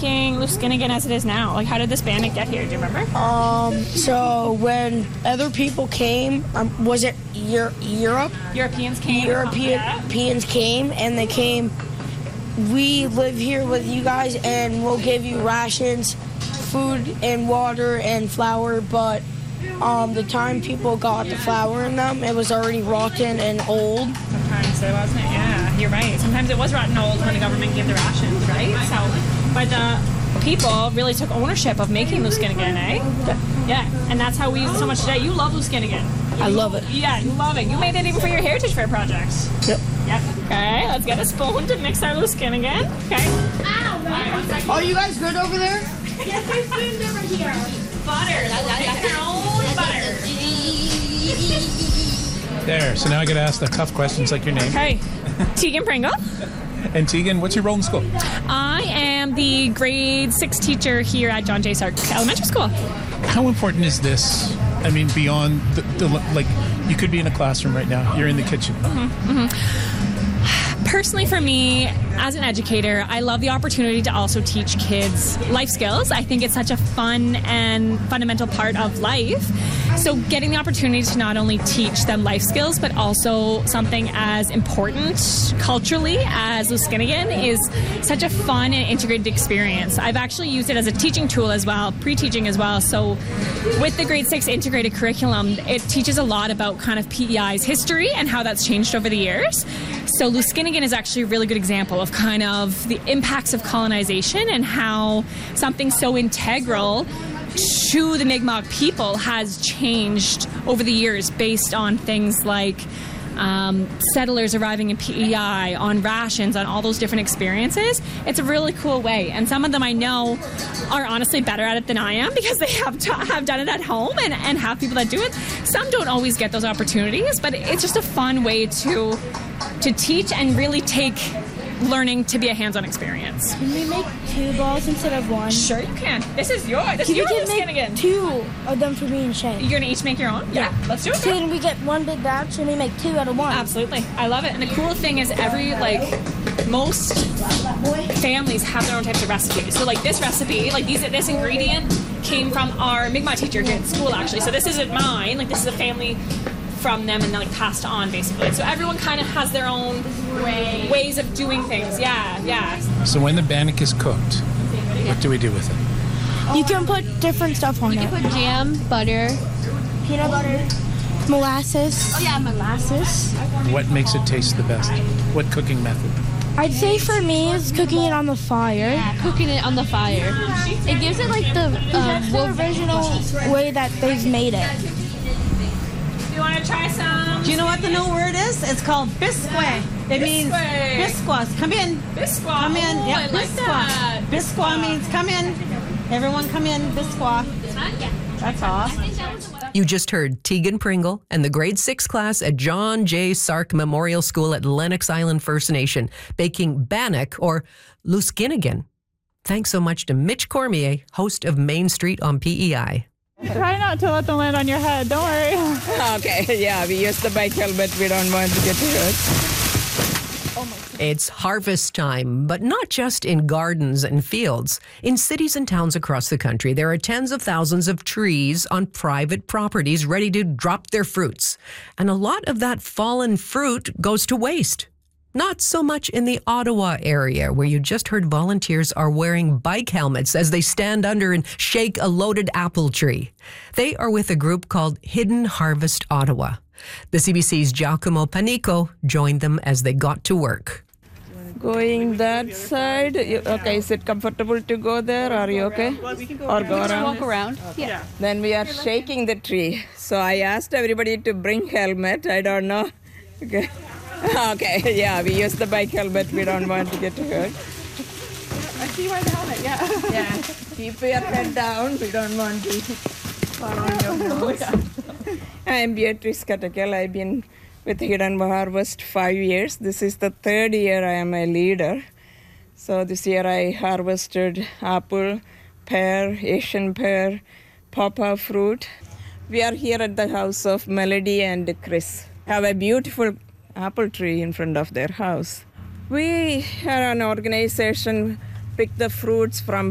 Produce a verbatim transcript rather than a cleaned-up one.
making Luskinnigan as it is now? Like, how did this bannock get here? Do you remember? Um, so when other people came, um, was it Euro- Europe? Europeans came. European- Yeah. Europeans came, and they came, we live here with you guys, and we'll give you rations, food and water and flour, but um, the time people got the flour in them, it was already rotten and old. Sometimes it wasn't it? Yeah, you're right. Sometimes it was rotten old when the government gave the rations, right? So, but the people really took ownership of making Luskinnigan, eh? Yeah. Yeah, and that's how we use it so much today. You love Luskinnigan. I love it. Yeah, you love it. You made it even for your Heritage Fair projects. Yep. Yep. Okay, let's get a spoon to mix our Luskinnigan. Okay. Are you guys good over there? Yes, there's spoons over here. Butter. That's your own butter. There, so now I got to ask the tough questions like your name. Okay. Tegan Pringle. And Tegan, what's your role in school? I am the grade six teacher here at John J. Sark Elementary School. How important is this? I mean, beyond the, the like, you could be in a classroom right now. You're in the kitchen. Mm-hmm, mm-hmm. Personally, for me, as an educator, I love the opportunity to also teach kids life skills. I think it's such a fun and fundamental part of life. So getting the opportunity to not only teach them life skills, but also something as important culturally as Luskinnigan is such a fun and integrated experience. I've actually used it as a teaching tool as well, pre-teaching as well. So with the grade six integrated curriculum, it teaches a lot about kind of P E I's history and how that's changed over the years. So Luskinnigan is actually a really good example of kind of the impacts of colonization and how something so integral to the Mi'kmaq people has changed over the years based on things like um, settlers arriving in P E I, on rations, on all those different experiences. It's a really cool way, and some of them I know are honestly better at it than I am because they have t- have done it at home and, and have people that do it. Some don't always get those opportunities, but it's just a fun way to to teach and really take learning to be a hands-on experience. Can we make two balls instead of one? Sure you can. This is your, this is You your can Luskinnigan. make two of them for me and Shay. You're going to each make your own? Yeah. Let's do it. So then we get one big batch and we make two out of one. Absolutely. I love it. And the cool thing is every, like, most families have their own types of recipes. So, like, this recipe, like, these, this ingredient came from our Mi'kmaq teacher here at school, actually. So this isn't mine. Like, this is a family from them and then, like, passed on, basically. So everyone kind of has their own way. ways of doing things. Yeah, yeah. So when the bannock is cooked, what do we do with it? You can put different stuff on You it. can put jam, butter. Peanut butter, molasses. Oh yeah, molasses. What makes it taste the best? What cooking method? I'd say for me is cooking it on the fire. Yeah, cooking it on the fire. It gives it like the um, That's the wolf- original way that they've made it. You want to try some? Do you know what the new word is? It's called bisque. It means Bisque. bisquas. Come in. Bisque. Come in. Oh, Yep, I like bisque. that. Bisque means come in. Everyone come in. Bisque. That's awesome. You just heard Tegan Pringle and the grade six class at John J. Sark Memorial School at Lennox Island First Nation baking bannock or Luskinnigan. Thanks so much to Mitch Cormier, host of Main Street on P E I. Try not to let them land on your head. Don't worry. Okay, yeah, we use the bike helmet. We don't want to get hurt. It's harvest time, but not just in gardens and fields. In cities and towns across the country, there are tens of thousands of trees on private properties ready to drop their fruits. And a lot of that fallen fruit goes to waste. Not so much in the Ottawa area, where you just heard volunteers are wearing bike helmets as they stand under and shake a loaded apple tree. They are with a group called Hidden Harvest Ottawa. The C B C's Giacomo Panico joined them as they got to work. Going that side. You, okay, is it comfortable to go there? Are you okay? Or go around? walk around. Yeah. Then we are shaking the tree. So I asked everybody to bring helmet. I don't know. Okay. Okay, yeah, we use the bike helmet. We don't want to get hurt. I see why the helmet, yeah. Yeah, keep your head down. We don't want to fall on your nose. I'm Beatrice Katakel. I've been with Hidden Harvest five years. This is the third year I am a leader. So this year I harvested apple, pear, Asian pear, pawpaw fruit. We are here at the house of Melody and Chris. Have a beautiful apple tree in front of their house. We are an organization, pick the fruits from